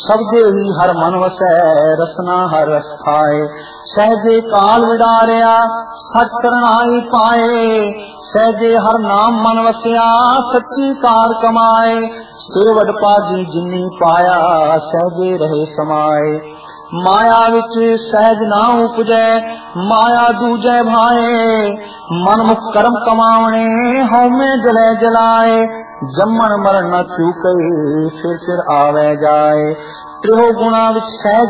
शब्दे ही हर मन वसै रसना हर रस खाए। सहजे काल विडारिया सच शरणाई पाए। सहजे हर नाम मन वसया सच्ची कार कमाए। सिर वड पाजी जिन्नी पाया सहजे रहे समाए। माया विच सहज ना उपजै माया दूजै भाए। मन मुख कर्म कमावणे हौमे जलै जलाए। जम्मन मरण न चूके फिर आवे जाए। त्रिहो गुणा विच सहज